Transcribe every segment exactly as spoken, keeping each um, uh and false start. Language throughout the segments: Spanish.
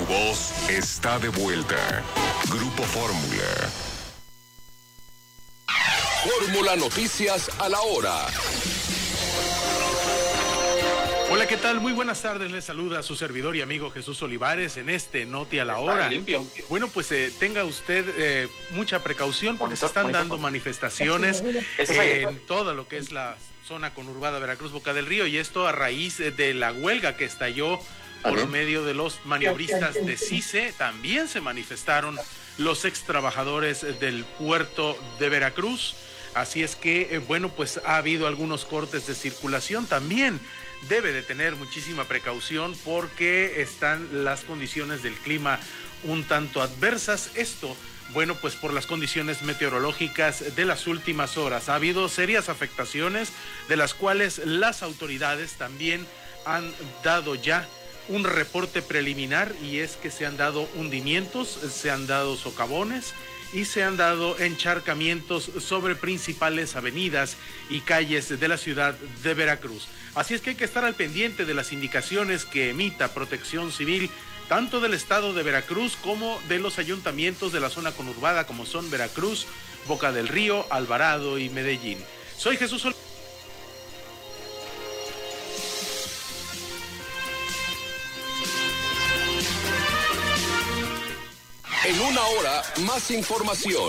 voz está de vuelta. Grupo Fórmula. Fórmula Noticias a la hora. Hola, ¿qué tal? Muy buenas tardes. Les saluda a su servidor y amigo Jesús Olivares en este Noti a la hora. Bueno, pues eh, tenga usted eh, mucha precaución porque se están dando manifestaciones en toda lo que es la zona conurbada Veracruz-Boca del Río, y esto a raíz de la huelga que estalló por medio de los maniobristas de CICE. También se manifestaron los ex trabajadores del puerto de Veracruz. Así es que, eh, bueno, pues ha habido algunos cortes de circulación. También debe de tener muchísima precaución porque están las condiciones del clima un tanto adversas. Esto, bueno, pues por las condiciones meteorológicas de las últimas horas. Ha habido serias afectaciones de las cuales las autoridades también han dado ya un reporte preliminar, y es que se han dado hundimientos, se han dado socavones y se han dado encharcamientos sobre principales avenidas y calles de la ciudad de Veracruz. Así es que hay que estar al pendiente de las indicaciones que emita Protección Civil, tanto del estado de Veracruz como de los ayuntamientos de la zona conurbada, como son Veracruz, Boca del Río, Alvarado y Medellín. Soy Jesús Sol. En una hora, más información.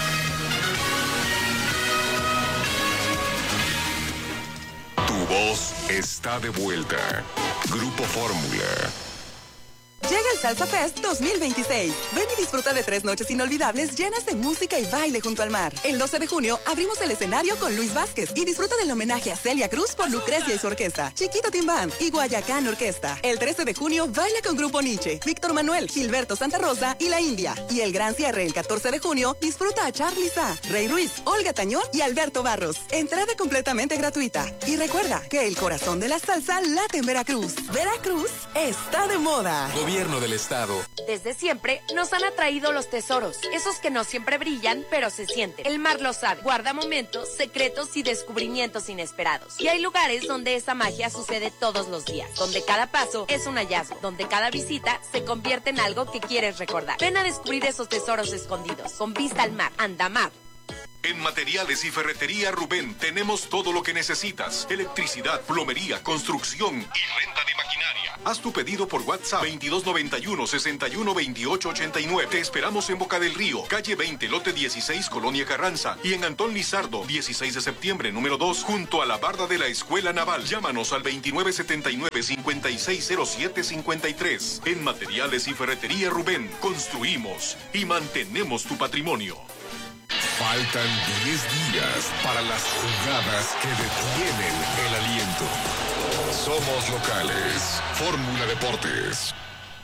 Tu voz está de vuelta. Grupo Fórmula. Llega el Salsa Fest dos mil veintiséis. Ven y disfruta de tres noches inolvidables llenas de música y baile junto al mar. El doce de junio abrimos el escenario con Luis Vázquez y disfruta del homenaje a Celia Cruz por Lucrecia y su orquesta, Chiquito Team Band y Guayacán Orquesta. El trece de junio baila con Grupo Nietzsche, Víctor Manuel, Gilberto Santa Rosa y La India. Y el gran cierre el catorce de junio disfruta a Charly Sa, Rey Ruiz, Olga Tañón y Alberto Barros. Entrada completamente gratuita. Y recuerda que el corazón de la salsa late en Veracruz. Veracruz está de moda. Gobierno del Estado. Desde siempre nos han atraído los tesoros, esos que no siempre brillan, pero se sienten. El mar lo sabe, guarda momentos, secretos y descubrimientos inesperados. Y hay lugares donde esa magia sucede todos los días, donde cada paso es un hallazgo, donde cada visita se convierte en algo que quieres recordar. Ven a descubrir esos tesoros escondidos, con vista al mar. Andamar. En Materiales y Ferretería Rubén tenemos todo lo que necesitas: electricidad, plomería, construcción y renta de maquinaria. Haz tu pedido por WhatsApp veintidós noventa y uno, sesenta y uno, veintiocho ochenta y nueve. Te esperamos en Boca del Río, calle veinte, lote dieciséis, Colonia Carranza, y en Antón Lizardo, dieciséis de septiembre, número dos, junto a la barda de la Escuela Naval. Llámanos al veintinueve setenta y nueve, cincuenta y seis cero siete cincuenta y tres. En Materiales y Ferretería Rubén construimos y mantenemos tu patrimonio. Faltan diez días para las jugadas que detienen el aliento. Somos locales. Fórmula Deportes.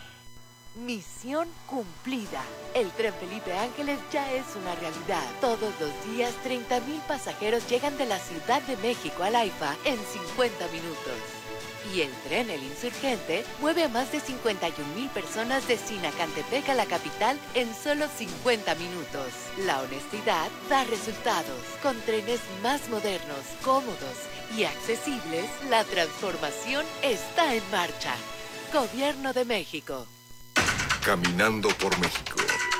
Misión cumplida. El tren Felipe Ángeles ya es una realidad. Todos los días, treinta mil pasajeros llegan de la Ciudad de México al AIFA en cincuenta minutos. Y el tren El Insurgente mueve a más de cincuenta y un mil personas de Sinacantepec a la capital en solo cincuenta minutos. La honestidad da resultados. Con trenes más modernos, cómodos y accesibles, la transformación está en marcha. Gobierno de México. Caminando por México.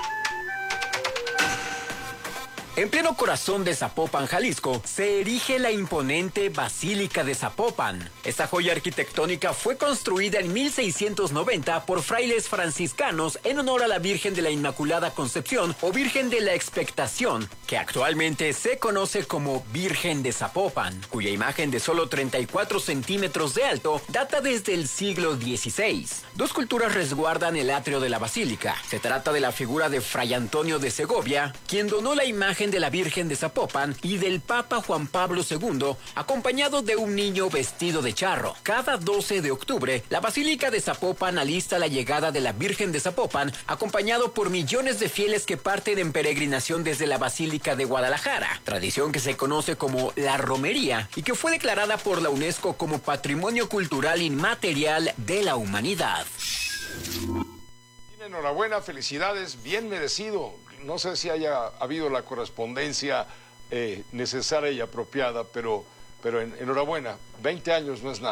En pleno corazón de Zapopan, Jalisco, se erige la imponente Basílica de Zapopan. Esta joya arquitectónica fue construida en mil seiscientos noventa por frailes franciscanos en honor a la Virgen de la Inmaculada Concepción o Virgen de la Expectación, que actualmente se conoce como Virgen de Zapopan, cuya imagen de solo treinta y cuatro centímetros de alto data desde el siglo dieciséis. Dos culturas resguardan el atrio de la basílica. Se trata de la figura de Fray Antonio de Segovia, quien donó la imagen de la Virgen de Zapopan, y del Papa Juan Pablo segundo, acompañado de un niño vestido de charro. Cada doce de octubre, la Basílica de Zapopan alista la llegada de la Virgen de Zapopan, acompañado por millones de fieles que parten en peregrinación desde la Basílica de Guadalajara, tradición que se conoce como la romería y que fue declarada por la UNESCO como Patrimonio Cultural Inmaterial de la Humanidad. Enhorabuena, felicidades, bien merecido. No sé si haya habido la correspondencia eh, necesaria y apropiada, pero, pero en, enhorabuena, veinte años no es nada.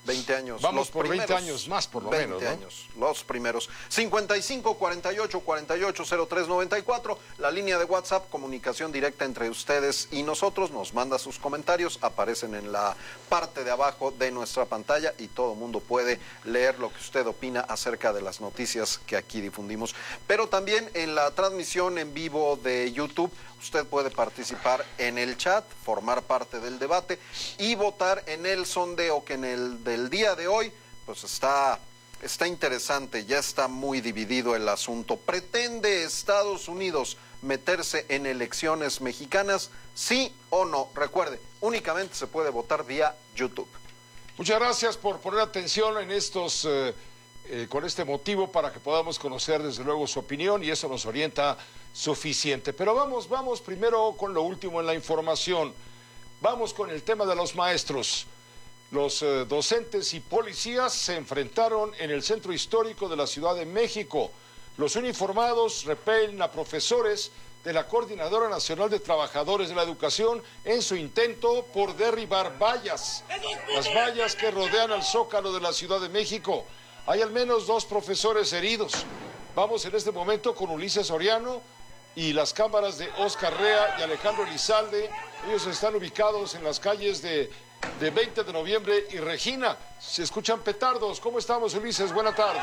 veinte años. Vamos los por primeros, veinte años más, por lo veinte menos, ¿no? años, los primeros. cincuenta y cinco, cuarenta y ocho, cuarenta y ocho, cero tres noventa y cuatro, la línea de WhatsApp, comunicación directa entre ustedes y nosotros. Nos manda sus comentarios, aparecen en la parte de abajo de nuestra pantalla y todo el mundo puede leer lo que usted opina acerca de las noticias que aquí difundimos. Pero también en la transmisión en vivo de YouTube, usted puede participar en el chat, formar parte del debate y votar en el sondeo que en el del día de hoy, pues está, está interesante, ya está muy dividido el asunto. ¿Pretende Estados Unidos meterse en elecciones mexicanas? ¿Sí o no? Recuerde, únicamente se puede votar vía YouTube. Muchas gracias por poner atención en estos... Eh... Eh, con este motivo para que podamos conocer desde luego su opinión y eso nos orienta suficiente. Pero vamos, vamos primero con lo último en la información. Vamos con el tema de los maestros. Los eh, docentes y policías se enfrentaron en el centro histórico de la Ciudad de México. Los uniformados repelen a profesores de la Coordinadora Nacional de Trabajadores de la Educación en su intento por derribar vallas. Las vallas que rodean al Zócalo de la Ciudad de México. Hay al menos dos profesores heridos. Vamos en este momento con Ulises Soriano y las cámaras de Oscar Rea y Alejandro Elizalde. Ellos están ubicados en las calles de, de veinte de noviembre y Regina. Se escuchan petardos. ¿Cómo estamos, Ulises? Buena tarde.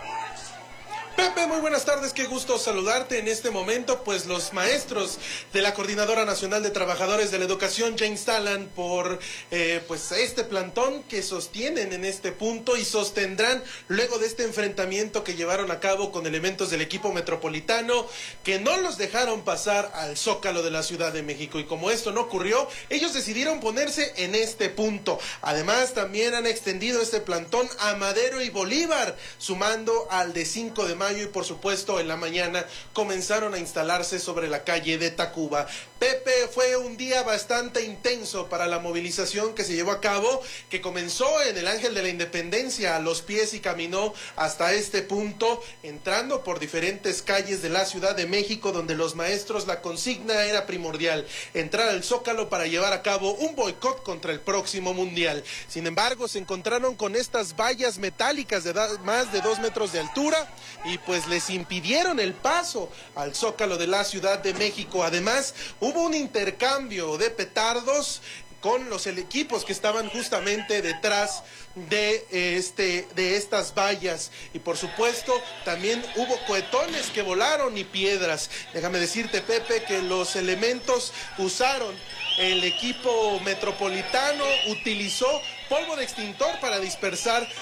Pepe, muy buenas tardes, qué gusto saludarte en este momento. Pues los maestros de la Coordinadora Nacional de Trabajadores de la Educación ya instalan por eh, pues este plantón que sostienen en este punto y sostendrán luego de este enfrentamiento que llevaron a cabo con elementos del equipo metropolitano que no los dejaron pasar al Zócalo de la Ciudad de México. Y como esto no ocurrió, ellos decidieron ponerse en este punto. Además, también han extendido este plantón a Madero y Bolívar, sumando al de cinco de mayo. Y por supuesto en la mañana comenzaron a instalarse sobre la calle de Tacuba. Pepe, fue un día bastante intenso para la movilización que se llevó a cabo, que comenzó en el Ángel de la Independencia a los pies y caminó hasta este punto, entrando por diferentes calles de la Ciudad de México, donde los maestros la consigna era primordial, entrar al Zócalo para llevar a cabo un boicot contra el próximo Mundial. Sin embargo, se encontraron con estas vallas metálicas de más de dos metros de altura y pues les impidieron el paso al Zócalo de la Ciudad de México. Además, hubo un intercambio de petardos con los equipos que estaban justamente detrás de este de estas vallas y por supuesto también hubo cohetones que volaron y piedras. Déjame decirte, Pepe, que los elementos usaron, el equipo metropolitano utilizó polvo de extintor para dispersar